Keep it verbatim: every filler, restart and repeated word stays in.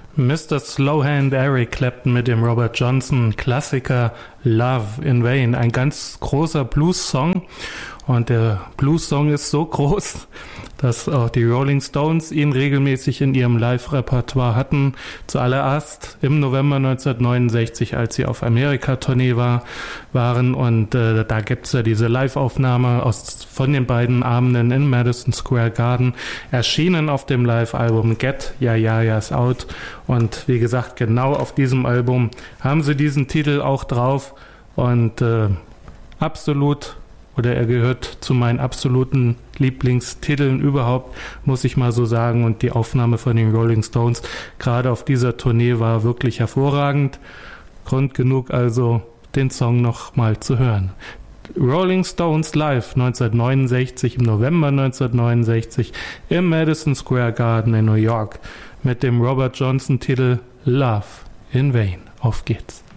Mister Slowhand Eric Clapton mit dem Robert Johnson Klassiker Love in Vain. Ein ganz großer Blues-Song. Und der Blues-Song ist so groß, dass auch die Rolling Stones ihn regelmäßig in ihrem Live-Repertoire hatten. Zuallererst im November neunzehnhundertneunundsechzig, als sie auf Amerika-Tournee war, waren. Und äh, da gibt's ja diese Live-Aufnahme aus, von den beiden Abenden in Madison Square Garden, erschienen auf dem Live-Album Get Ya Ya Ya's Out. Und wie gesagt, genau auf diesem Album haben sie diesen Titel auch drauf. Und äh, absolut... oder er gehört zu meinen absoluten Lieblingstiteln überhaupt, muss ich mal so sagen. Und die Aufnahme von den Rolling Stones, gerade auf dieser Tournee, war wirklich hervorragend. Grund genug also, den Song noch mal zu hören. Rolling Stones live neunzehnhundertneunundsechzig, im November neunzehnhundertneunundsechzig, im Madison Square Garden in New York mit dem Robert Johnson Titel Love in Vain. Auf geht's.